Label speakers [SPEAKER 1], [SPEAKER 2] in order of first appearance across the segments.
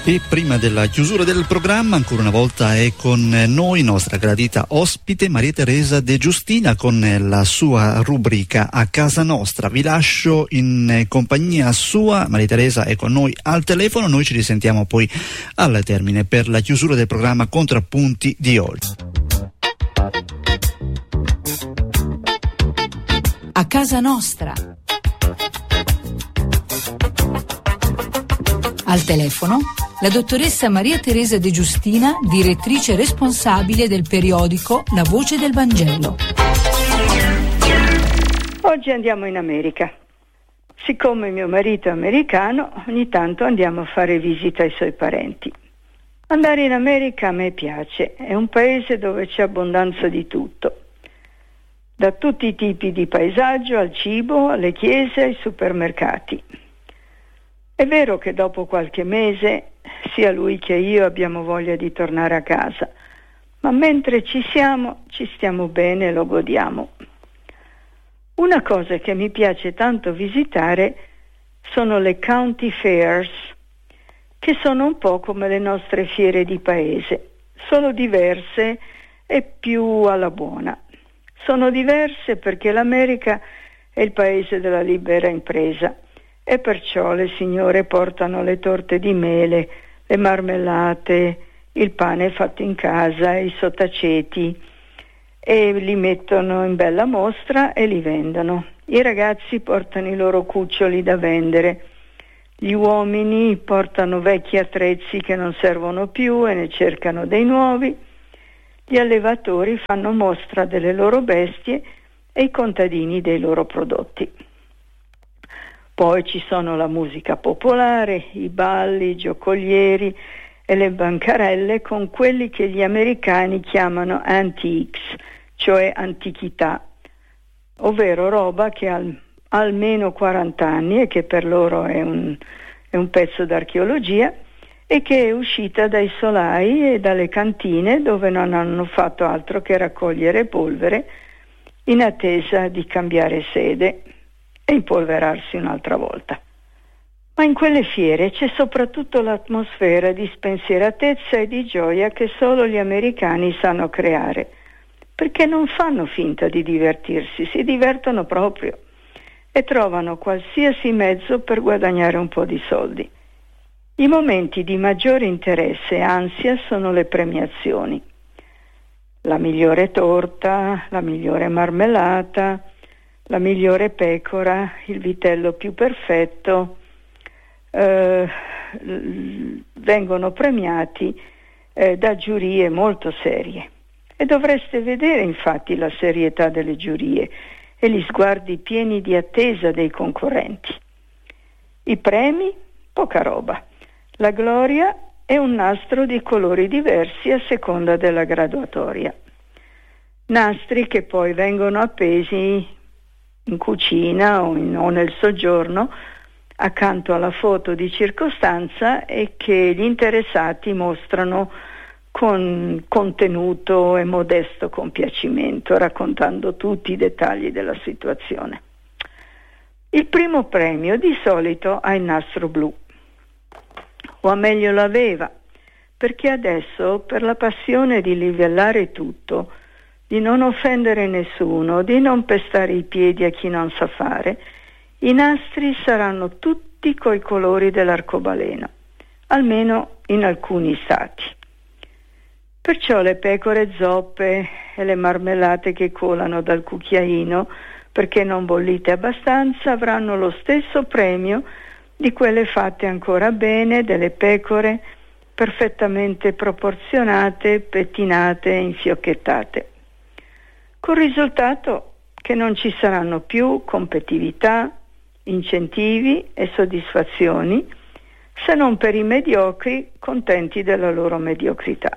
[SPEAKER 1] E prima della chiusura del programma, ancora una volta è con noi nostra gradita ospite Maria Teresa De Giustina con la sua rubrica A Casa Nostra. Vi lascio in compagnia sua, Maria Teresa è con noi al telefono, noi ci risentiamo poi al termine per la chiusura del programma Contrappunti di oggi.
[SPEAKER 2] A Casa Nostra. Al telefono la dottoressa Maria Teresa De Giustina, direttrice responsabile del periodico La Voce del Vangelo.
[SPEAKER 3] Oggi andiamo in America. Siccome mio marito è americano, ogni tanto andiamo a fare visita ai suoi parenti. Andare in America a me piace, è un paese dove c'è abbondanza di tutto. Da tutti i tipi di paesaggio, al cibo, alle chiese, ai supermercati. È vero che dopo qualche mese sia lui che io abbiamo voglia di tornare a casa, ma mentre ci siamo, ci stiamo bene e lo godiamo. Una cosa che mi piace tanto visitare sono le county fairs, che sono un po' come le nostre fiere di paese, solo diverse e più alla buona. Sono diverse perché l'America è il paese della libera impresa e perciò le signore portano le torte di mele, le marmellate, il pane fatto in casa, i sottaceti e li mettono in bella mostra e li vendono. I ragazzi portano i loro cuccioli da vendere, gli uomini portano vecchi attrezzi che non servono più e ne cercano dei nuovi, gli allevatori fanno mostra delle loro bestie e i contadini dei loro prodotti. Poi ci sono la musica popolare, i balli, i giocolieri e le bancarelle con quelli che gli americani chiamano antiques, cioè antichità, ovvero roba che ha almeno 40 anni e che per loro è un pezzo d'archeologia e che è uscita dai solai e dalle cantine dove non hanno fatto altro che raccogliere polvere in attesa di cambiare sede e impolverarsi un'altra volta. Ma in quelle fiere c'è soprattutto l'atmosfera di spensieratezza e di gioia che solo gli americani sanno creare, perché non fanno finta di divertirsi, si divertono proprio e trovano qualsiasi mezzo per guadagnare un po' di soldi. I momenti di maggiore interesse e ansia sono le premiazioni. La migliore torta, la migliore marmellata, la migliore pecora, il vitello più perfetto, vengono premiati da giurie molto serie. E dovreste vedere infatti la serietà delle giurie e gli sguardi pieni di attesa dei concorrenti. I premi? Poca roba. La gloria è un nastro di colori diversi a seconda della graduatoria. Nastri che poi vengono appesi in cucina o nel soggiorno accanto alla foto di circostanza e che gli interessati mostrano con contenuto e modesto compiacimento, raccontando tutti i dettagli della situazione. Il primo premio di solito ha il nastro blu, o meglio l'aveva, perché adesso per la passione di livellare tutto, di non offendere nessuno, di non pestare i piedi a chi non sa fare, i nastri saranno tutti coi colori dell'arcobaleno, almeno in alcuni stati. Perciò le pecore zoppe e le marmellate che colano dal cucchiaino perché non bollite abbastanza avranno lo stesso premio di quelle fatte ancora bene, delle pecore perfettamente proporzionate, pettinate e infiocchettate. Col risultato che non ci saranno più competitività, incentivi e soddisfazioni, se non per i mediocri contenti della loro mediocrità.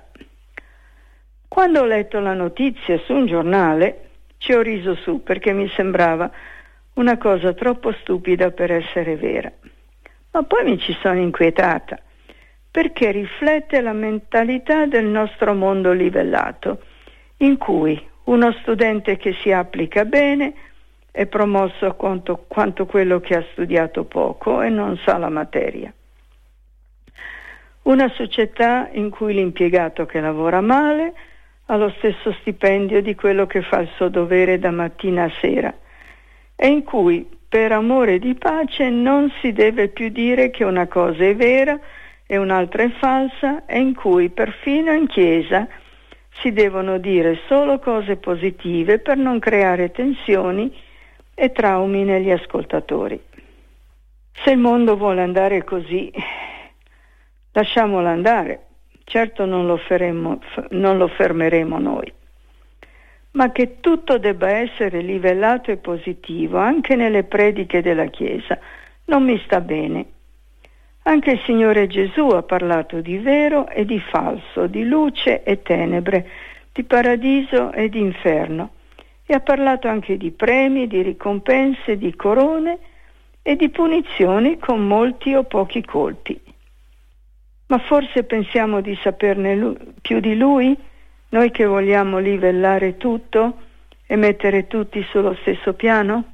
[SPEAKER 3] Quando ho letto la notizia su un giornale ci ho riso su perché mi sembrava una cosa troppo stupida per essere vera. Ma poi mi ci sono inquietata perché riflette la mentalità del nostro mondo livellato, in cui uno studente che si applica bene è promosso quanto quello che ha studiato poco e non sa la materia. Una società in cui l'impiegato che lavora male ha lo stesso stipendio di quello che fa il suo dovere da mattina a sera, e in cui per amore di pace non si deve più dire che una cosa è vera e un'altra è falsa, e in cui perfino in chiesa si devono dire solo cose positive per non creare tensioni e traumi negli ascoltatori. Se il mondo vuole andare così, lasciamolo andare. Certo non lo fermeremo noi, ma che tutto debba essere livellato e positivo anche nelle prediche della Chiesa non mi sta bene. Anche il Signore Gesù ha parlato di vero e di falso, di luce e tenebre, di paradiso e di inferno, e ha parlato anche di premi, di ricompense, di corone e di punizioni con molti o pochi colpi. Ma forse pensiamo di saperne più di Lui, noi che vogliamo livellare tutto e mettere tutti sullo stesso piano?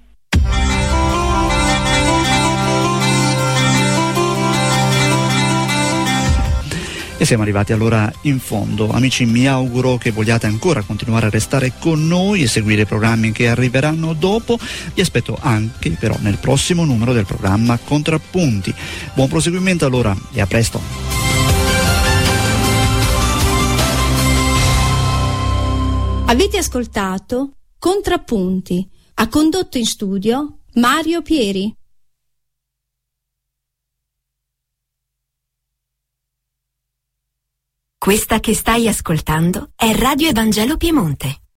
[SPEAKER 1] E siamo arrivati allora in fondo. Amici, mi auguro che vogliate ancora continuare a restare con noi e seguire i programmi che arriveranno dopo. Vi aspetto anche però nel prossimo numero del programma Contrappunti. Buon proseguimento allora e a presto.
[SPEAKER 4] Avete ascoltato Contrappunti. Ha condotto in studio Mario Pieri.
[SPEAKER 5] Questa che stai ascoltando è Radio Evangelo Piemonte.